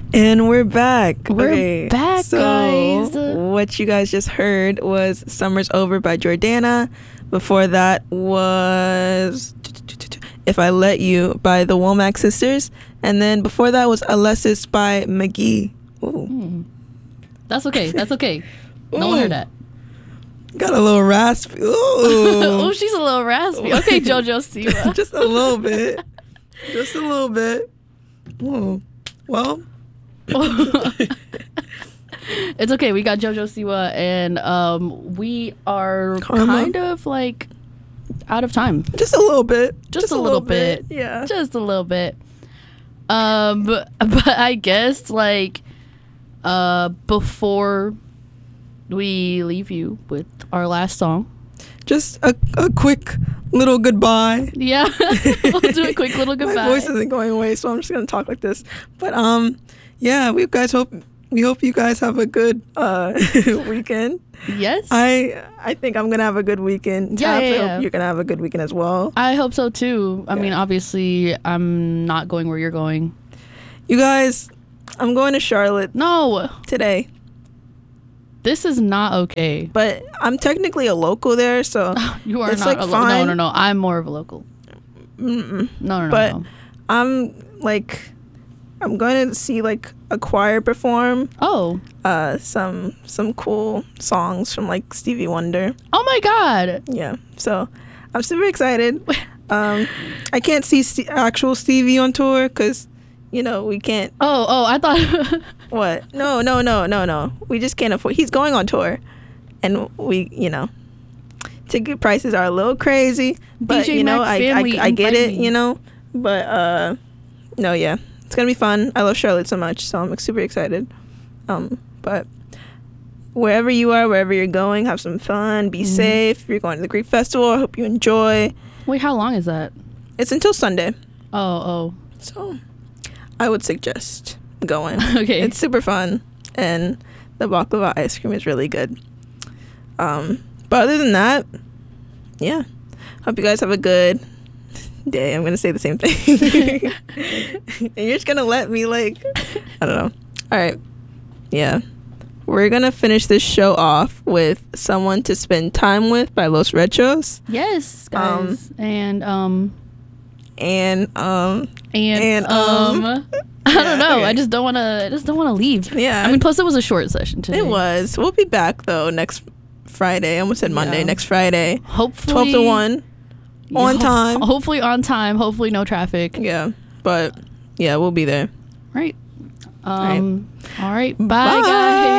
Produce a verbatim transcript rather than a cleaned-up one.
And we're back. We're okay, back, so guys. What you guys just heard was Summer's Over by Jordana. Before that was If I Let You by the Womack Sisters. And then before that was Alessis by McGee. Ooh. Hmm. That's okay. That's okay. No one heard that. Got a little raspy. Ooh. Oh, she's a little raspy. Okay, JoJo Siwa. Just a little bit. Just a little bit. Ooh. Well. It's okay. We got JoJo Siwa, and um, we are Karma. kind of like out of time. Just a little bit. Just, Just a, a little, little bit. bit. Yeah. Just a little bit. Um, but, but I guess like uh, before we leave you with our last song, just a, a quick little goodbye. Yeah, we'll do a quick little goodbye. My voice isn't going away, so I'm just gonna talk like this. But um, yeah, we guys hope we hope you guys have a good uh weekend. Yes, I I think I'm gonna have a good weekend. Yeah, Tabs, yeah, I yeah. hope you're gonna have a good weekend as well. I hope so too. I Yeah. mean, obviously, I'm not going where you're going. You guys, I'm going to Charlotte No, today, this is not okay. but I'm technically a local there, so You are It's, not like, a lo- fine. No, no, no. I'm more of a local. mm-mm. No, no, no. But no. I'm like I'm going to see like a choir perform Oh, uh some some cool songs from like Stevie Wonder. oh my God. Yeah, so I'm super excited. um I can't see St- actual Stevie on tour because you know we can't. Oh, oh. I thought. What? No, no, no, no, no, we just can't afford. He's going on tour, and we, you know, ticket prices are a little crazy, but D J you know, Mac I, family, I I get invite it, me. you know, but uh no, yeah, it's gonna be fun. I love Charlotte so much, so I'm like, super excited. Um but wherever you are, wherever you're going, have some fun, be Mhm. safe. If you're going to the Greek Festival, I hope you enjoy. Wait, how long is that? It's until Sunday, Oh, so I would suggest going. oh. Okay. It's super fun, and the baklava ice cream is really good. Um, but other than that, yeah. Hope you guys have a good day. I'm gonna say the same thing, and you're just gonna let me like, I don't know. All right, yeah. We're gonna finish this show off with "Someone to Spend Time With" by Los Retros, Yes, guys. and um and um, and, And, um, um I yeah, don't know. okay. I just don't want to. I just don't want to leave. yeah. I mean, plus it was a short session today. it was. We'll be back though next Friday. I almost said Monday. Yeah. Next Friday. Hopefully twelve to one Yeah, on ho- time. Hopefully on time. Hopefully no traffic. Yeah, but yeah, we'll be there. Right. Um. All right. Bye, Bye. guys.